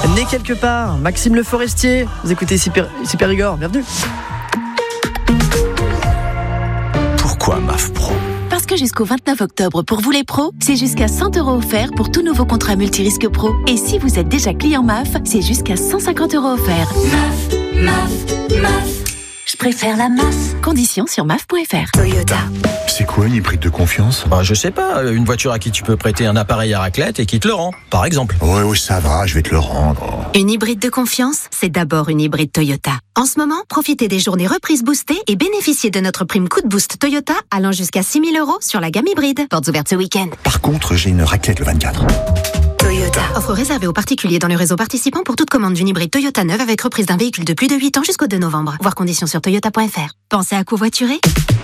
Né quelque part, Maxime Le Forestier. Vous écoutez ici Périgord, bienvenue. Pourquoi MAF Pro ? Parce que jusqu'au 29 octobre, pour vous les pros, c'est jusqu'à 100 € offerts pour tout nouveau contrat multirisque pro. Et si vous êtes déjà client MAF, c'est jusqu'à 150 € offerts. MAF. Je préfère la MAF. Conditions sur MAF.fr. Toyota. C'est quoi une hybride de confiance ? Je sais pas, une voiture à qui tu peux prêter un appareil à raclette et qui te le rend, par exemple. Ouais, ça va, je vais te le rendre. Une hybride de confiance, c'est d'abord une hybride Toyota. En ce moment, profitez des journées reprises boostées et bénéficiez de notre prime coup de boost Toyota allant jusqu'à 6 000 € sur la gamme hybride. Portes ouvertes ce week-end. Par contre, j'ai une raclette le 24. Toyota. Offre réservée aux particuliers dans le réseau participant pour toute commande d'une hybride Toyota neuve avec reprise d'un véhicule de plus de 8 ans jusqu'au 2 novembre. Voir conditions sur toyota.fr. Pensez à covoiturer ?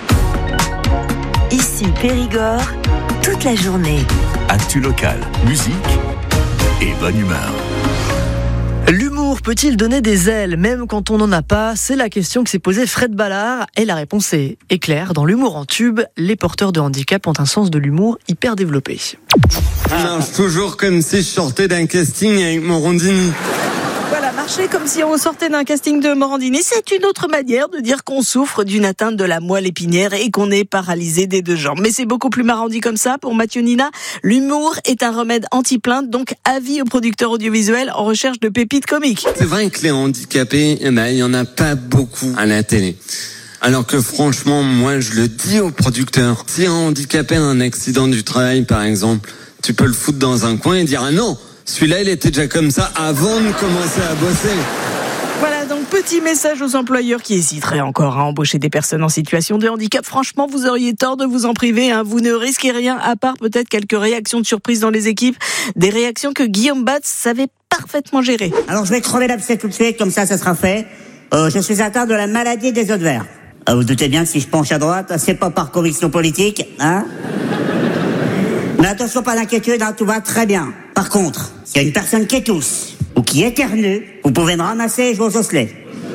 Ici Périgord, toute la journée. Actu local, musique et bonne humeur. L'humour peut-il donner des ailes, même quand on n'en a pas ? C'est la question que s'est posée Fred Ballard. Et la réponse est claire. Dans l'humour en tube, les porteurs de handicap ont un sens de l'humour hyper développé. Je marche toujours comme si je sortais d'un casting avec Morandini. Voilà, marcher comme si on sortait d'un casting de Morandini, c'est une autre manière de dire qu'on souffre d'une atteinte de la moelle épinière et qu'on est paralysé des deux jambes. Mais c'est beaucoup plus marrant dit comme ça. Pour Mathieu Nina, l'humour est un remède anti-plainte, donc avis aux producteurs audiovisuels en recherche de pépites comiques. C'est vrai que les handicapés, il y en a pas beaucoup à la télé. Alors que franchement, moi je le dis aux producteurs, si un handicapé a un accident du travail par exemple, tu peux le foutre dans un coin et dire ah non, celui-là il était déjà comme ça avant de commencer à bosser. Voilà, donc petit message aux employeurs qui hésiteraient encore à embaucher des personnes en situation de handicap. Franchement, vous auriez tort de vous en priver. Vous ne risquez rien, à part peut-être quelques réactions de surprise dans les équipes. Des réactions que Guillaume Batz savait parfaitement gérer. Alors je vais crever l'abcès tout de suite, comme ça sera fait. Je suis atteint de la maladie des os de verre. Vous doutez bien que si je penche à droite, c'est pas par conviction politique, hein ? Mais attention, pas d'inquiétude, tout va très bien. Par contre, s'il y a une personne qui tousse ou qui éternue, vous pouvez me ramasser Georges Osselet.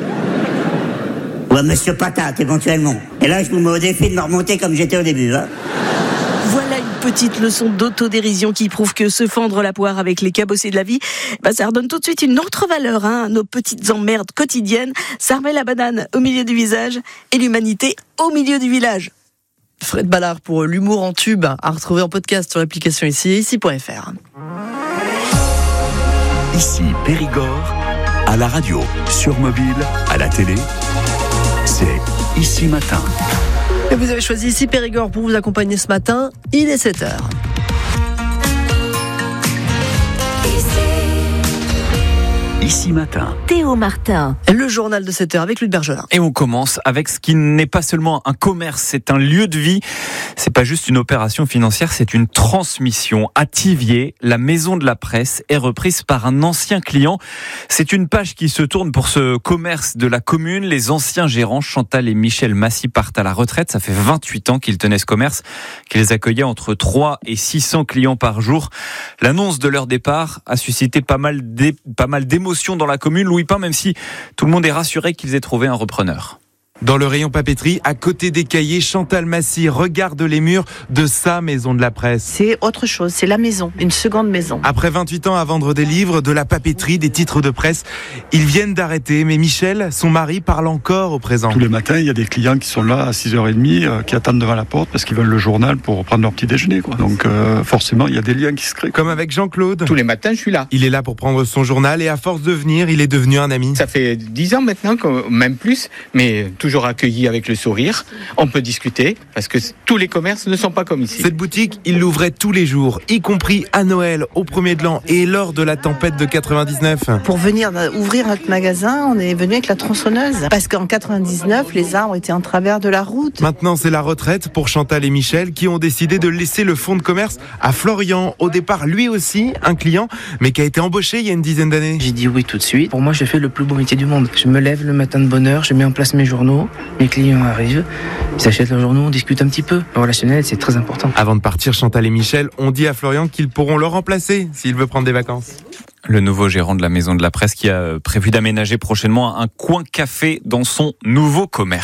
Ou à Monsieur Patate, éventuellement. Et là, je vous mets au défi de me remonter comme j'étais au début, hein. Voilà une petite leçon d'autodérision qui prouve que se fendre la poire avec les cabossés de la vie, ça redonne tout de suite une autre valeur à nos petites emmerdes quotidiennes. Ça remet la banane au milieu du visage et l'humanité au milieu du village. Fred Ballard pour l'humour en tube, à retrouver en podcast sur l'application ici.fr. Ici Périgord, à la radio, sur mobile, à la télé, c'est Ici Matin. Et vous avez choisi ici Périgord pour vous accompagner ce matin, il est 7h. Ici Matin. Théo Martin. Le journal de 7h avec Louis Bergelin. Et on commence avec ce qui n'est pas seulement un commerce, c'est un lieu de vie. C'est pas juste une opération financière, c'est une transmission. À Thiviers, la maison de la presse est reprise par un ancien client. C'est une page qui se tourne pour ce commerce de la commune. Les anciens gérants Chantal et Michel Massy partent à la retraite. Ça fait 28 ans qu'ils tenaient ce commerce, qu'ils accueillaient entre 3 et 600 clients par jour. L'annonce de leur départ a suscité pas mal d'émotions dans la commune, Louis Pain, même si tout le monde est rassuré qu'ils aient trouvé un repreneur. Dans le rayon papeterie, à côté des cahiers, Chantal Massy regarde les murs de sa maison de la presse. C'est autre chose, c'est la maison, une seconde maison. Après 28 ans à vendre des livres, de la papeterie, des titres de presse, ils viennent d'arrêter. Mais Michel, son mari, parle encore au présent. Tous les matins, il y a des clients qui sont là à 6h30, qui attendent devant la porte parce qu'ils veulent le journal pour prendre leur petit déjeuner, quoi. Donc forcément, il y a des liens qui se créent. Comme avec Jean-Claude. Tous les matins, je suis là. Il est là pour prendre son journal et à force de venir, il est devenu un ami. Ça fait 10 ans maintenant, même plus, mais toujours accueilli avec le sourire. On peut discuter parce que tous les commerces ne sont pas comme ici. Cette boutique, il l'ouvrait tous les jours, y compris à Noël, au 1er de l'an et lors de la tempête de 99. Pour venir ouvrir notre magasin, on est venu avec la tronçonneuse. Parce qu'en 99, les arbres étaient en travers de la route. Maintenant, c'est la retraite pour Chantal et Michel qui ont décidé de laisser le fonds de commerce à Florian. Au départ, lui aussi, un client, mais qui a été embauché il y a une dizaine d'années. J'ai dit oui tout de suite. Pour moi, j'ai fait le plus beau métier du monde. Je me lève le matin de bonne heure, je mets en place mes journaux. Mes clients arrivent, ils achètent leurs journaux, on discute un petit peu. Le relationnel, c'est très important. Avant de partir, Chantal et Michel ont dit à Florian qu'ils pourront le remplacer s'il veut prendre des vacances. Le nouveau gérant de la maison de la presse qui a prévu d'aménager prochainement un coin café dans son nouveau commerce.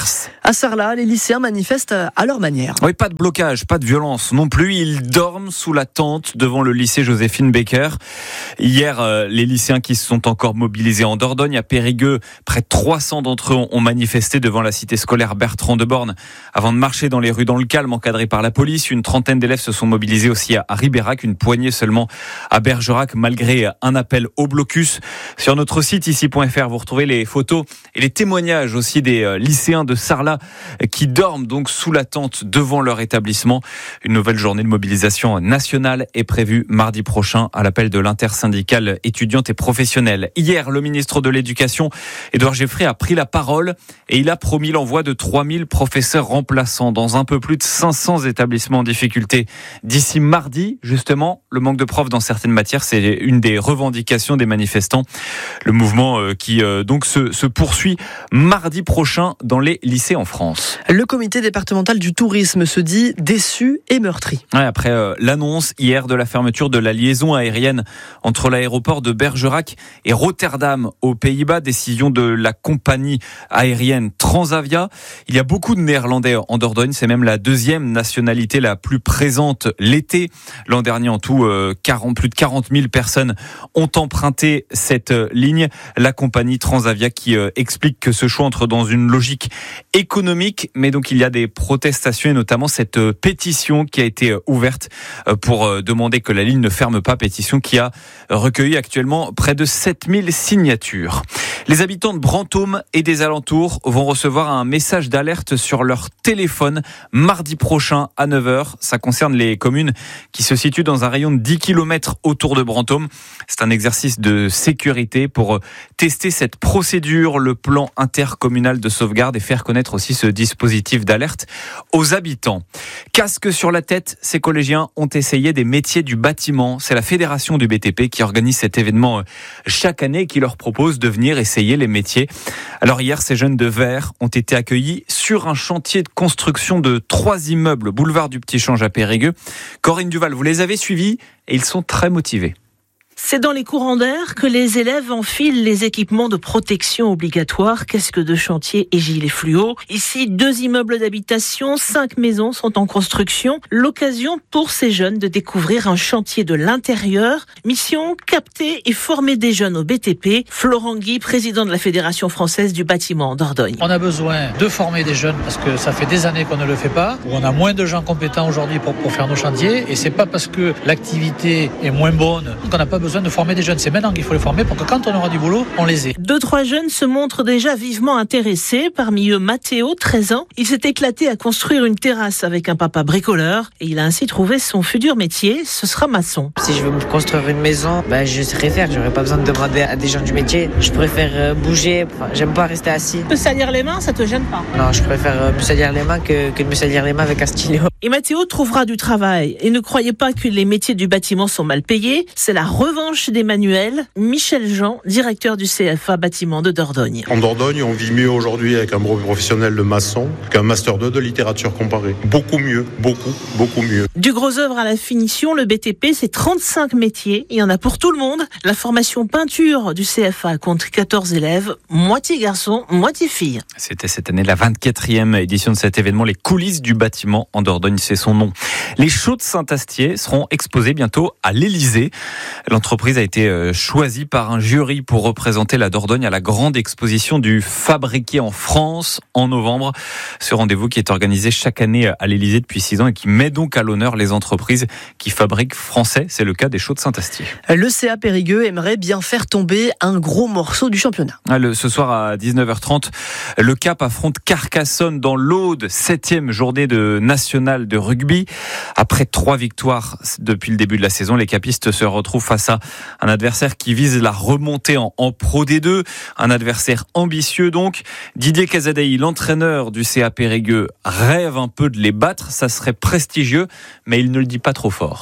À Sarlat, les lycéens manifestent à leur manière. Oui, pas de blocage, pas de violence non plus. Ils dorment sous la tente devant le lycée Joséphine Baker. Hier, les lycéens qui se sont encore mobilisés en Dordogne, à Périgueux, près de 300 d'entre eux ont manifesté devant la cité scolaire Bertrand de Born avant de marcher dans les rues dans le calme, encadrés par la police. Une trentaine d'élèves se sont mobilisés aussi à Ribérac, une poignée seulement à Bergerac, malgré un appel au blocus. Sur notre site ici.fr, vous retrouvez les photos et les témoignages aussi des lycéens de Sarlat qui dorment donc sous la tente devant leur établissement. Une nouvelle journée de mobilisation nationale est prévue mardi prochain à l'appel de l'intersyndicale étudiante et professionnelle. Hier, le ministre de l'Éducation, Édouard Geoffroy, a pris la parole et il a promis l'envoi de 3000 professeurs remplaçants dans un peu plus de 500 établissements en difficulté. D'ici mardi, justement, le manque de profs dans certaines matières, c'est une des revendications des manifestants. Le mouvement qui donc se poursuit mardi prochain dans les lycées en France. Le comité départemental du tourisme se dit déçu et meurtri. Ouais, après l'annonce hier de la fermeture de la liaison aérienne entre l'aéroport de Bergerac et Rotterdam aux Pays-Bas, décision de la compagnie aérienne Transavia. Il y a beaucoup de Néerlandais en Dordogne, c'est même la deuxième nationalité la plus présente l'été. L'an dernier, en tout, plus de 40 000 personnes ont emprunté cette ligne. La compagnie Transavia qui explique que ce choix entre dans une logique économique, mais donc il y a des protestations et notamment cette pétition qui a été ouverte pour demander que la ligne ne ferme pas, pétition qui a recueilli actuellement près de 7000 signatures. Les habitants de Brantôme et des alentours vont recevoir un message d'alerte sur leur téléphone mardi prochain à 9h. Ça concerne les communes qui se situent dans un rayon de 10 km autour de Brantôme. C'est un exercice de sécurité pour tester cette procédure, le plan intercommunal de sauvegarde et faire connaître aussi ce dispositif d'alerte aux habitants. Casque sur la tête, ces collégiens ont essayé des métiers du bâtiment. C'est la fédération du BTP qui organise cet événement chaque année et qui leur propose de venir essayer les métiers. Alors hier, ces jeunes de Vert ont été accueillis sur un chantier de construction de 3 immeubles, boulevard du Petit Change à Périgueux. Corinne Duval, vous les avez suivis et ils sont très motivés. C'est dans les courants d'air que les élèves enfilent les équipements de protection obligatoires, casque de chantier et gilet fluo. Ici, 2 immeubles d'habitation, 5 maisons sont en construction. L'occasion pour ces jeunes de découvrir un chantier de l'intérieur. Mission, capter et former des jeunes au BTP. Florent Guy, président de la Fédération française du bâtiment en Dordogne. On a besoin de former des jeunes parce que ça fait des années qu'on ne le fait pas. On a moins de gens compétents aujourd'hui pour faire nos chantiers et c'est pas parce que l'activité est moins bonne qu'on n'a pas besoin de former des jeunes. C'est maintenant qu'il faut les former pour que quand on aura du boulot, on les ait. 2-3 jeunes se montrent déjà vivement intéressés. Parmi eux, Mathéo, 13 ans. Il s'est éclaté à construire une terrasse avec un papa bricoleur et il a ainsi trouvé son futur métier. Ce sera maçon. Si je veux me construire une maison, je saurais faire. J'aurais pas besoin de demander à des gens du métier. Je préfère bouger. J'aime pas rester assis. Te salir les mains, ça te gêne pas? Non, je préfère me salir les mains que de me salir les mains avec un stylo. Et Mathéo trouvera du travail. Et ne croyez pas que les métiers du bâtiment sont mal payés. C'est la revanche d'Emmanuel. Michel Jean, directeur du CFA bâtiment de Dordogne. En Dordogne, on vit mieux aujourd'hui avec un brevet professionnel de maçon qu'un master 2 de littérature comparée. Beaucoup mieux, beaucoup mieux. Du gros œuvre à la finition, le BTP, c'est 35 métiers. Il y en a pour tout le monde. La formation peinture du CFA compte 14 élèves, moitié garçons, moitié filles. C'était cette année la 24e édition de cet événement, les coulisses du bâtiment en Dordogne, c'est son nom. Les Chaux de Saint-Astier seront exposés bientôt à l'Élysée. L'entreprise a été choisie par un jury pour représenter la Dordogne à la grande exposition du Fabriqué en France en novembre. Ce rendez-vous qui est organisé chaque année à l'Élysée depuis 6 ans et qui met donc à l'honneur les entreprises qui fabriquent français. C'est le cas des Chaux de Saint-Astier. Le CA Périgueux aimerait bien faire tomber un gros morceau du championnat. Ce soir à 19h30, le Cap affronte Carcassonne dans l'Aude, 7e journée de nationale de rugby. Après 3 victoires depuis le début de la saison, les capistes se retrouvent face à un adversaire qui vise la remontée en Pro D2, un adversaire ambitieux donc. Didier Casadei, l'entraîneur du CA Périgueux, rêve un peu de les battre, ça serait prestigieux, mais il ne le dit pas trop fort.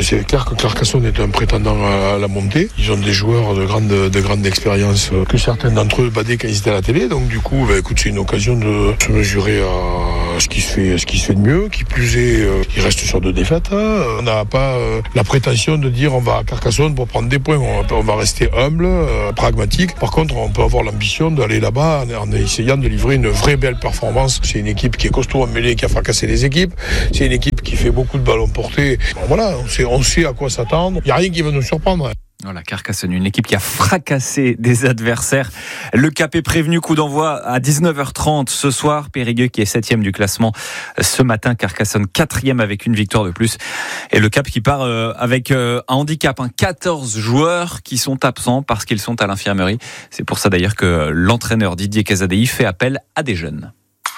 C'est clair que Carcassonne est un prétendant à la montée. Ils ont des joueurs de grande expérience que certains d'entre eux badaient quand ils étaient à la télé. Donc du coup, écoute, c'est une occasion de se mesurer à ce qui se fait de mieux. Qui plus est, ils restent sur 2 défaites. On n'a pas la prétention de dire on va à Carcassonne pour prendre des points. On va rester humble, pragmatique. Par contre, on peut avoir l'ambition d'aller là-bas en essayant de livrer une vraie belle performance. C'est une équipe qui est costaud en mêlée, qui a fracassé les équipes. C'est une équipe qui fait beaucoup de ballons portés. Voilà, on sait à quoi s'attendre. Il n'y a rien qui va nous surprendre. Voilà, Carcassonne, une équipe qui a fracassé des adversaires. Le Cap est prévenu, coup d'envoi à 19h30 ce soir. Périgueux qui est 7e du classement ce matin. Carcassonne 4e avec une victoire de plus. Et le Cap qui part avec un handicap, 14 joueurs qui sont absents parce qu'ils sont à l'infirmerie. C'est pour ça d'ailleurs que l'entraîneur Didier Casadei fait appel à des jeunes.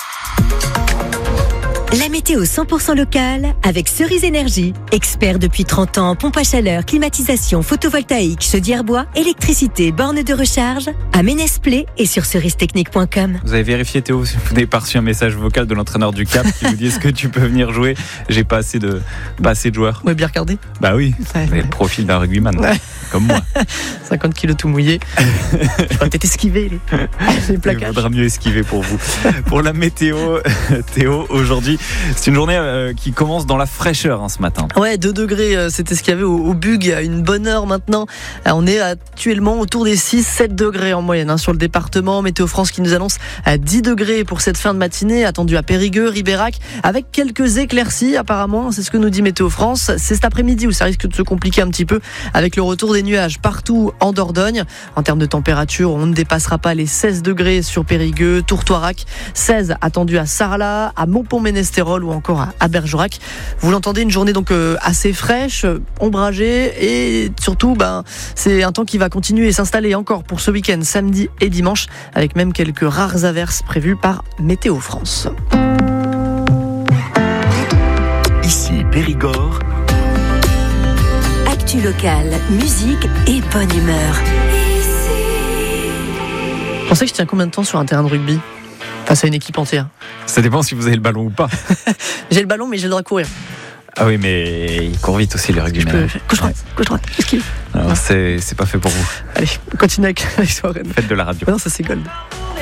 La météo 100% locale avec Cerise Énergie. Expert depuis 30 ans en pompe à chaleur, climatisation, photovoltaïque, chaudière bois, électricité, borne de recharge. À Ménès-Plé et sur cerise-technique.com. Vous avez vérifié, Théo, si vous n'avez pas reçu un message vocal de l'entraîneur du Cap qui vous dit est-ce que tu peux venir jouer? J'ai pas assez de joueurs. Ouais, bien regardé. Bah oui, vous avez le profil d'un rugbyman, comme moi. 50 kilos tout mouillé. Je vais peut-être esquiver les plaquages. Il faudra mieux esquiver pour vous. Pour la météo, Théo, aujourd'hui, c'est une journée qui commence dans la fraîcheur ce matin. Ouais, 2 degrés, c'était ce qu'il y avait au Bug à une bonne heure maintenant. On est actuellement autour des 6-7 degrés en moyenne sur le département. Météo France qui nous annonce à 10 degrés pour cette fin de matinée, attendu à Périgueux, Ribérac, avec quelques éclaircies apparemment, c'est ce que nous dit Météo France. C'est cet après-midi où ça risque de se compliquer un petit peu avec le retour des nuages partout en Dordogne. En termes de température, on ne dépassera pas les 16 degrés sur Périgueux, Tourtoirac, 16 attendu à Sarlat, à Montpont-Ménestérol ou encore à Bergerac. Vous l'entendez, une journée donc assez fraîche, ombragée et surtout c'est un temps qui va continuer et s'installer encore pour ce week-end, samedi et dimanche, avec même quelques rares averses prévues par Météo France. Ici Périgord. Actu locale, musique et bonne humeur. Vous pensez que je tiens combien de temps sur un terrain de rugby face à une équipe entière? Ça dépend si vous avez le ballon ou pas. J'ai le ballon, mais j'ai le droit de courir. Ah oui, mais il court vite aussi, les rugbymen. Gauche droite, esquive. Alors, c'est pas fait pour vous. Allez, on continue avec l'histoire. Faites de la radio. Non, ça c'est gold.